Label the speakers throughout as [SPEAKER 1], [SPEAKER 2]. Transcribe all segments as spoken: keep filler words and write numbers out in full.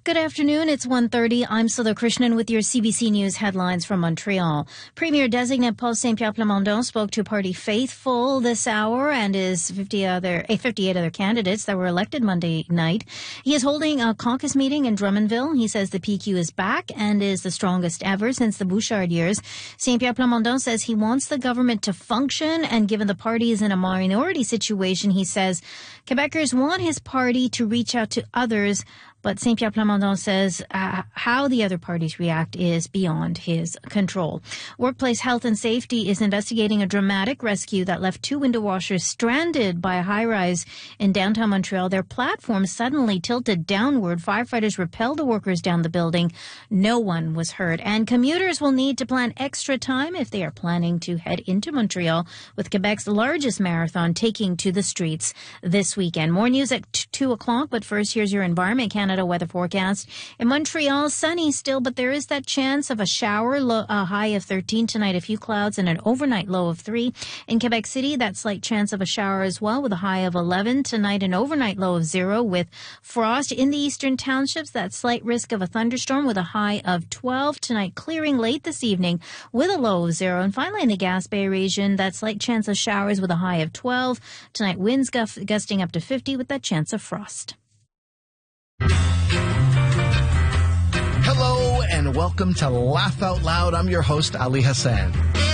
[SPEAKER 1] Good afternoon. It's one thirty. I'm Sudha Krishnan with your C B C News headlines from Montreal. Premier-designate Paul Saint-Pierre Plamondon spoke to party faithful this hour and his fifty other, fifty-eight other candidates that were elected Monday night. He is holding a caucus meeting in Drummondville. He says the P Q is back and is the strongest ever since the Bouchard years. Saint-Pierre Plamondon says he wants the government to function, and given the party is in a minority situation, he says Quebecers want his party to reach out to others. But Saint-Pierre Plamondon says uh, how the other parties react is beyond his control. Workplace Health and Safety is investigating a dramatic rescue that left two window washers stranded by a high-rise in downtown Montreal. Their platform suddenly tilted downward. Firefighters repelled the workers down the building. No one was hurt. And commuters will need to plan extra time if they are planning to head into Montreal, with Quebec's largest marathon taking to the streets this weekend. More news at two o'clock, but first, here's your Environment Canada weather forecast. In Montreal, sunny still, but there is that chance of a shower, low, a high of thirteen tonight, a few clouds, and an overnight low of three. In Quebec City, that slight chance of a shower as well, with a high of eleven tonight, an overnight low of zero, with frost. In the eastern townships, that slight risk of a thunderstorm with a high of twelve tonight, clearing late this evening with a low of zero. And finally, in the Gaspé region, that slight chance of showers with a high of twelve tonight, winds gusting up to fifty with that chance of frost.
[SPEAKER 2] Hello and welcome to Laugh Out Loud. I'm your host, Ali Hassan.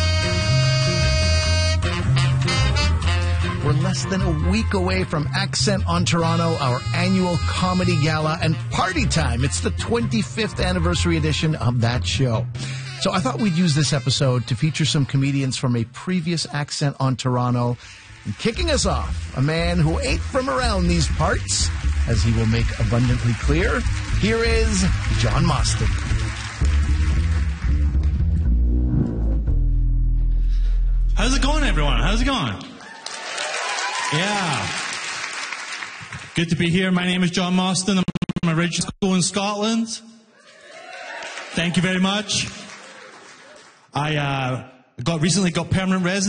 [SPEAKER 2] We're less than a week away from Accent on Toronto, our annual comedy gala and party time. It's the twenty-fifth anniversary edition of that show. So I thought we'd use this episode to feature some comedians from a previous Accent on Toronto. And kicking us off, a man who ain't from around these parts, as he will make abundantly clear. Here is John Mostyn.
[SPEAKER 3] How's it going, everyone? How's it going? Yeah. Good to be here. My name is John Mostyn. I'm from a regional school in Scotland. Thank you very much. I uh, got recently got permanent residence